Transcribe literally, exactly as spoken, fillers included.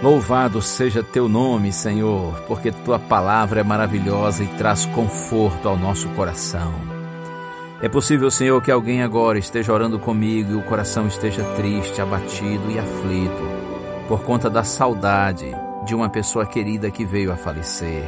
Louvado seja teu nome, Senhor, porque tua palavra é maravilhosa e traz conforto ao nosso coração. É possível, Senhor, que alguém agora esteja orando comigo e o coração esteja triste, abatido e aflito por conta da saudade de uma pessoa querida que veio a falecer.